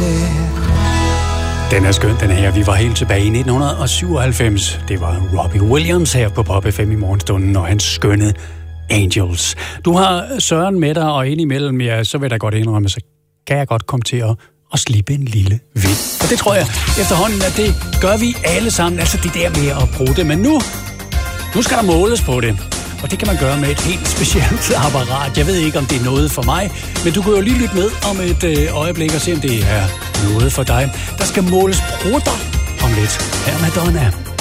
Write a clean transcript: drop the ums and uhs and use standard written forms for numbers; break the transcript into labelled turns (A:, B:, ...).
A: stare.
B: Den er skøn, den her. Vi var helt tilbage i 1997. Det var Robbie Williams her på Pop FM i morgenstunden, og hans skønne Angels. Du har Søren med dig, og indimellem, ja, så vil jeg godt indrømme, så kan jeg godt komme til at slippe en lille vind. Og det tror jeg efterhånden, at det gør vi alle sammen. Altså det der med at bruge det. Men nu skal der måles på det. Og det kan man gøre med et helt specielt apparat. Jeg ved ikke, om det er noget for mig, men du kan jo lige lytte med om et øjeblik og se, om det er noget for dig. Der skal måles prutter om lidt. Her er Madonna.